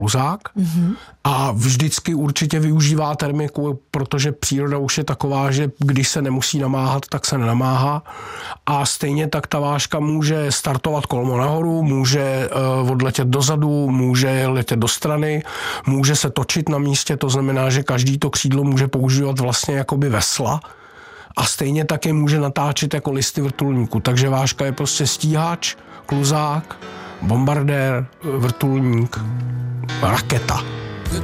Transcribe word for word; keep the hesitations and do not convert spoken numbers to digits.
kluzák mm-hmm. a vždycky určitě využívá termiku, protože příroda už je taková, že když se nemusí namáhat, tak se nenamáhá a stejně tak ta váška může startovat kolmo nahoru, může uh, odletět dozadu, může letět do strany, může se točit na místě, to znamená, že každý to křídlo může používat vlastně jakoby vesla a stejně tak je může natáčet jako listy vrtulníku, takže váška je prostě stíhač, kluzák, bombardér, vrtulník, raketa.